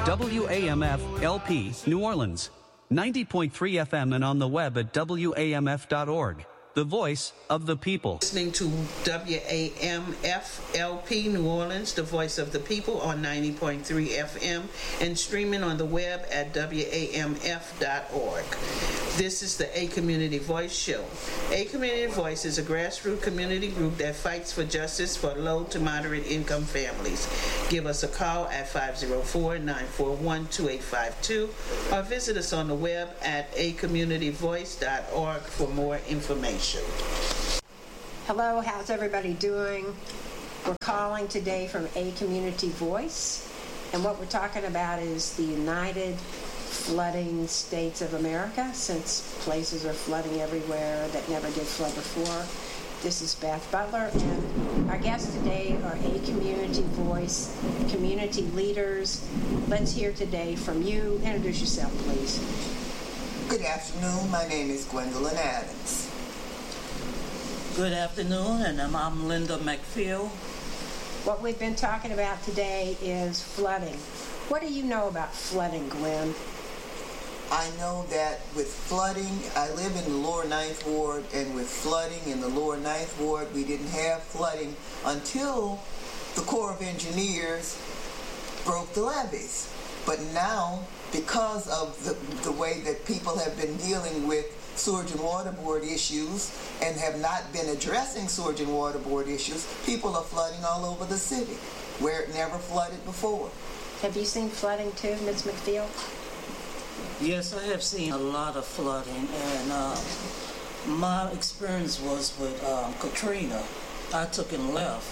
WAMF LP, New Orleans, 90.3 FM and on the web at WAMF.org. The voice of the people. Listening to WAMF-LP New Orleans, the voice of the people on 90.3 FM and streaming on the web at WAMF.org. This is the A Community Voice Show. A Community Voice is a grassroots community group that fights for justice for low to moderate income families. Give us a call at 504-941-2852 or visit us on the web at acommunityvoice.org for more information. Hello, how's everybody doing? We're calling today from A Community Voice, and what we're talking about is the United Flooding States of America, since places are flooding everywhere that never did flood before. This is Beth Butler, and our guests today are A Community Voice, community leaders. Let's hear today from you. Introduce yourself, please. Good afternoon. My name is Gwendolyn Adams. Good afternoon, and I'm Linda McPhail. What we've been talking about today is flooding. What do you know about flooding, Gwen? I know that with flooding, I live in the lower Ninth Ward, and with flooding in the lower Ninth Ward, we didn't have flooding until the Corps of Engineers broke the levees. But now, because of the way that people have been dealing with sewage and water board issues and have not been addressing sewage and water board issues, people are flooding all over the city where it never flooded before. Have you seen flooding too, Ms. McPhail? Yes, I have seen a lot of flooding, and my experience was with Katrina. I took and left.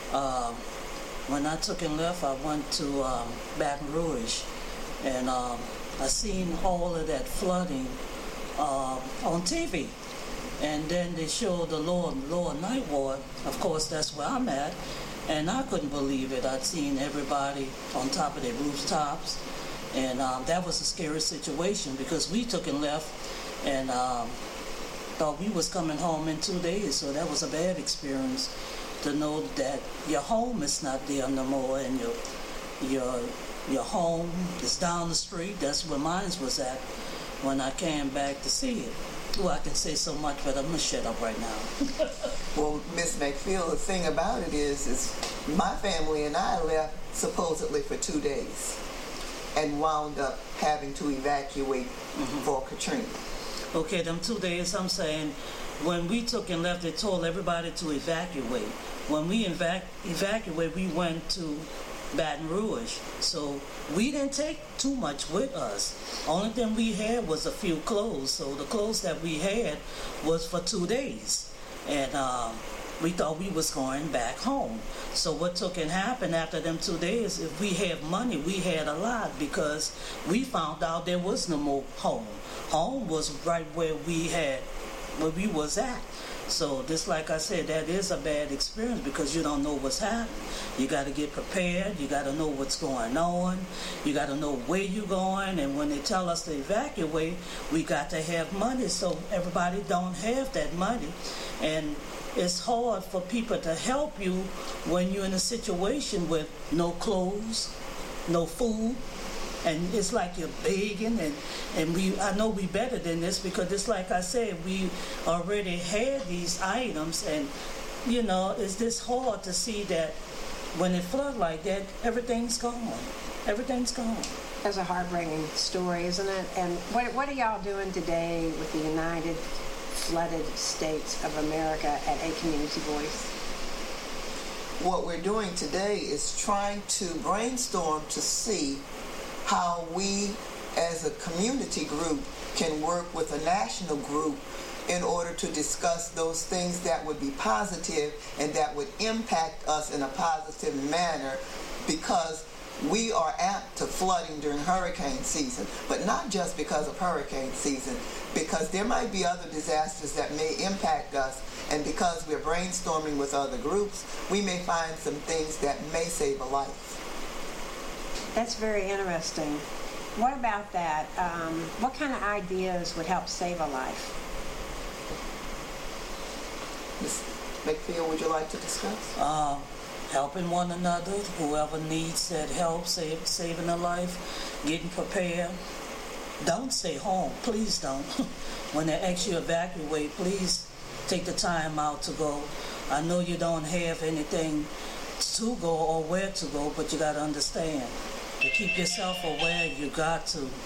When I took and left, I went to Baton Rouge, and I seen all of that flooding on TV, and then they showed the lower Ninth Ward. Of course, that's where I'm at, and I couldn't believe it. I'd seen everybody on top of their rooftops, and that was a scary situation because we took and left, and thought we was coming home in 2 days. So that was a bad experience to know that your home is not there no more, and your home is down the street. That's where mine was at when I came back to see it. Well, I can say so much, but I'm going to shut up right now. Well, Miss McPhail, the thing about it is my family and I left supposedly for 2 days and wound up having to evacuate for Katrina. Okay, them 2 days, I'm saying, when we took and left, they told everybody to evacuate. When we evacuated, we went to Baton Rouge. So we didn't take too much with us. Only thing we had was a few clothes. So the clothes that we had was for 2 days. And we thought we was going back home. So what took and happened after them 2 days, if we had money, we had a lot, because we found out there was no more home. Home was right where we was at. So this, like I said, that is a bad experience because you don't know what's happening. You got to get prepared. You got to know what's going on. You got to know where you're going. And when they tell us to evacuate, we got to have money. So everybody don't have that money. And it's hard for people to help you when you're in a situation with no clothes, no food. And it's like you're begging, and I know we better than this because it's like I said, we already had these items, and you know, it's just hard to see that when it flood like that, everything's gone. Everything's gone. That's a heartbreaking story, isn't it? And what are y'all doing today with the United Flooded States of America at A Community Voice? What we're doing today is trying to brainstorm to see how we as a community group can work with a national group in order to discuss those things that would be positive and that would impact us in a positive manner, because we are apt to flooding during hurricane season, but not just because of hurricane season, because there might be other disasters that may impact us, and because we're brainstorming with other groups, we may find some things that may save a life. That's very interesting. What about that? What kind of ideas would help save a life? Ms. McPhail, would you like to discuss? helping one another, whoever needs that help, saving a life, getting prepared. Don't stay home, please don't. When they ask you to evacuate, please take the time out to go. I know you don't have anything to go or where to go, but you got to understand, to keep yourself aware, you got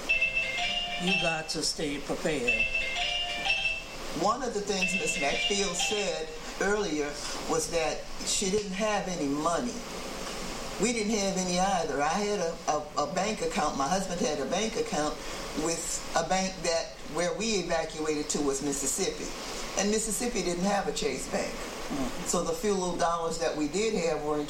to stay prepared. One of the things Ms. McField said earlier was that she didn't have any money. We didn't have any either. I had a bank account. My husband had a bank account with a bank that where we evacuated to was Mississippi. And Mississippi didn't have a Chase Bank. So the few little dollars that we did have were in